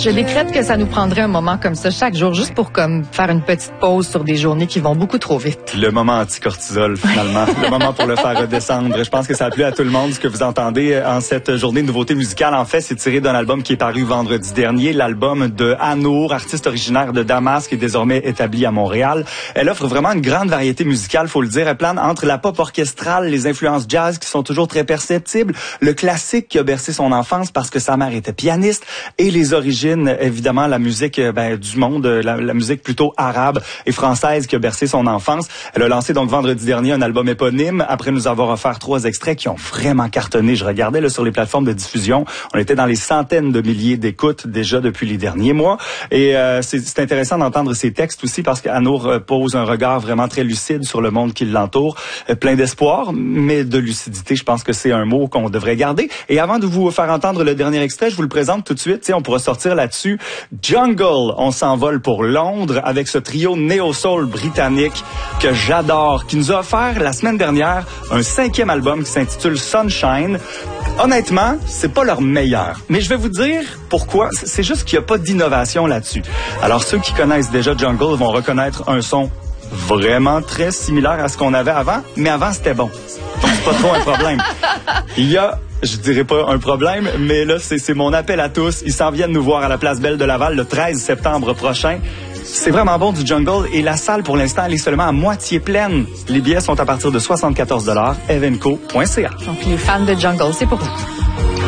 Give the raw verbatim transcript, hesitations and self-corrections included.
Je décrète que ça nous prendrait un moment comme ça chaque jour, juste pour comme faire une petite pause sur des journées qui vont beaucoup trop vite. Le moment anti-cortisol, finalement. Le moment pour le faire redescendre. Je pense que ça a plu à tout le monde. Ce que vous entendez en cette journée de nouveauté musicale, en fait, c'est tiré d'un album qui est paru vendredi dernier, l'album de Anour, artiste originaire de Damas, qui est désormais établi à Montréal. Elle offre vraiment une grande variété musicale, faut le dire. Elle plane entre la pop orchestrale, les influences jazz qui sont toujours très perceptibles, le classique qui a bercé son enfance parce que sa mère était pianiste, et les origines, évidemment, la musique ben, du monde, la, la musique plutôt arabe et française qui a bercé son enfance. Elle a lancé donc vendredi dernier un album éponyme, après nous avoir offert trois extraits qui ont vraiment cartonné. Je regardais là sur les plateformes de diffusion, on était dans les centaines de milliers d'écoutes déjà depuis les derniers mois, et euh, c'est, c'est intéressant d'entendre ses textes aussi parce qu'Anour euh, pose un regard vraiment très lucide sur le monde qui l'entoure, euh, plein d'espoir, mais de lucidité, je pense que c'est un mot qu'on devrait garder. Et avant de vous faire entendre le dernier extrait, je vous le présente tout de suite, on pourra sortir là-dessus. Jungle, on s'envole pour Londres avec ce trio néo-soul britannique que j'adore, qui nous a offert la semaine dernière un cinquième album qui s'intitule Sunshine. Honnêtement, c'est pas leur meilleur, mais je vais vous dire pourquoi. C'est juste qu'il n'y a pas d'innovation là-dessus. Alors ceux qui connaissent déjà Jungle vont reconnaître un son vraiment très similaire à ce qu'on avait avant, mais avant c'était bon. Donc c'est pas trop un problème. Il y a, je dirais pas un problème, mais là c'est, c'est mon appel à tous. Ils s'en viennent nous voir à la Place Belle de Laval le treize septembre prochain. C'est vraiment bon du jungle et la salle pour l'instant elle est seulement à moitié pleine. Les billets sont à partir de soixante-quatorze dollars, evenco point c a. Donc les fans de jungle, c'est pour vous.